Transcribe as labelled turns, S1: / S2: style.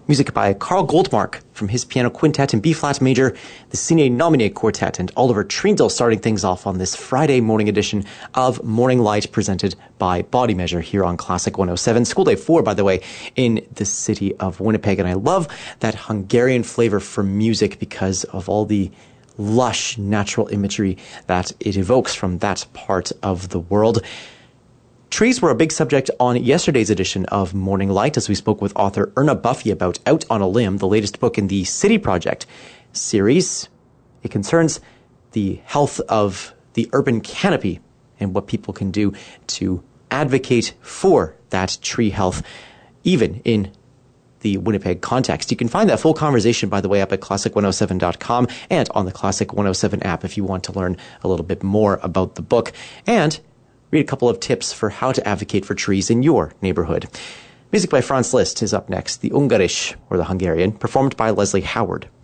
S1: Music by Carl Goldmark from his piano quintet in B-flat major, the Sine Nomine Quartet, and Oliver Triendl starting things off on this Friday morning edition of Morning Light presented by Body Measure here on Classic 107. School Day 4, by the way, in the city of Winnipeg. And I love that Hungarian flavor for music because of all the lush natural imagery that it evokes from that part of the world. Trees were a big subject on yesterday's edition of Morning Light as we spoke with author Erna Buffy about Out on a Limb, the latest book in the City Project series. It concerns the health of the urban canopy and what people can do to advocate for that tree health, even in the Winnipeg context. You can find that full conversation, by the way, up at classic107.com and on the Classic 107 app if you want to learn a little bit more about the book. And read a couple of tips for how to advocate for trees in your neighborhood. Music by Franz Liszt is up next. The Ungarisch, or the Hungarian, performed by Leslie Howard.